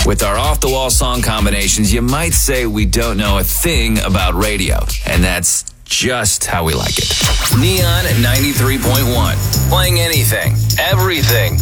With our off-the-wall song combinations, you might say we don't know a thing about radio. And that's just how we like it. Neon 93.1. Playing anything, everything.